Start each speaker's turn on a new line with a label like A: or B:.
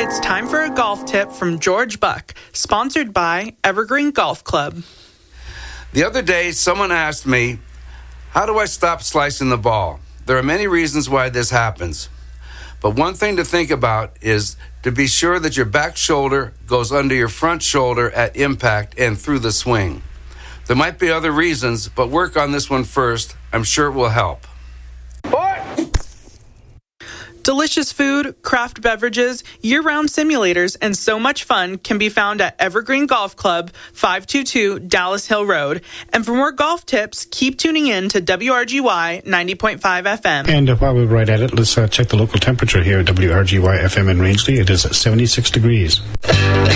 A: It's time for a golf tip from George Buck, sponsored by Evergreen Golf Club.
B: The other day, someone asked me, how do I stop slicing the ball? There are many reasons why this happens. But one thing to think about is to be sure that your back shoulder goes under your front shoulder at impact and through the swing. There might be other reasons, but work on this one first. I'm sure it will help.
A: Delicious food, craft beverages, year-round simulators, and so much fun can be found at Evergreen Golf Club, 522 Dallas Hill Road. And for more golf tips, keep tuning in to WRGY 90.5 FM.
C: And while we're right at it, let's check the local temperature here at WRGY FM in Rangeley. It is 76 degrees.